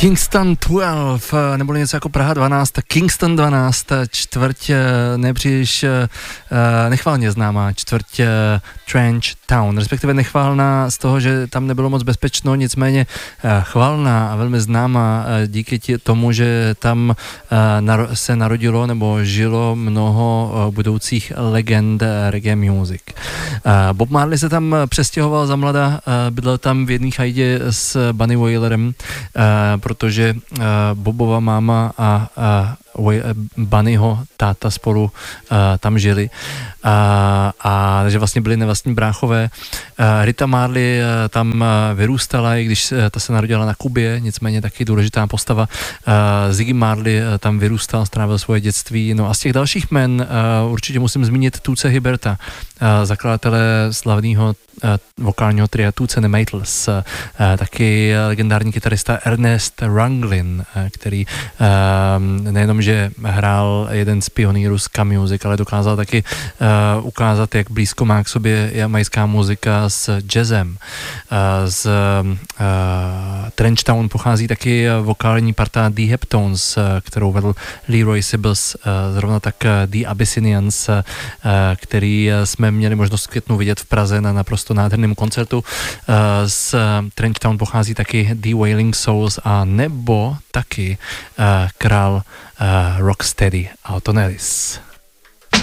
Kingston 12, nebo něco jako Praha 12, Kingston 12, čtvrť nepříliš nechválně známá, čtvrť Trench Town, respektive nechválná z toho, že tam nebylo moc bezpečno, nicméně chválná a velmi známá díky tomu, že tam se narodilo nebo žilo mnoho budoucích legend reggae music. Bob Marley se tam přestěhoval za mlada, bydlel tam v jedné chajdě s Bunny Wailerem, protože Bobova máma a Bunnyho táta spolu tam žili a takže vlastně byli nevlastní bráchové. Rita Marley tam vyrůstala, i když ta se narodila na Kubě, nicméně taky důležitá postava. Ziggy Marley tam vyrůstal, strávil svoje dětství. No a z těch dalších jmen určitě musím zmínit Tootsieho Hibberta, zakladatele slavného vokálního tria Toots and the Maytals, taky legendární kytarista Ernest Ranglin, který nejenom, že hrál jeden z pionýrů ska music, ale dokázal taky ukázat, jak blízko má k sobě jamajská muzika s jazzem. Z Trench Town pochází taky vokální parta The Heptones, kterou vedl Leroy Sibbles, zrovna tak The Abyssinians, který jsme měli možnost v květnu vidět v Praze na naprosto nádherném koncertu. Z Trench Town pochází taky The Wailing Souls a nebo taky král Rocksteady Alton Ellis.